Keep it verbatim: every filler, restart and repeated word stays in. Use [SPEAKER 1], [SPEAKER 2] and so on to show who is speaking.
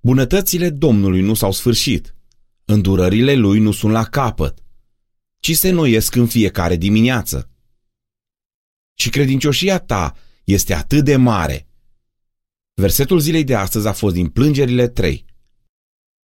[SPEAKER 1] Bunătățile Domnului nu s-au sfârșit, îndurările Lui nu sunt la capăt, ci se înnoiesc în fiecare dimineață. Și credincioșia ta este atât de mare. Versetul zilei de astăzi a fost din Plângerile trei.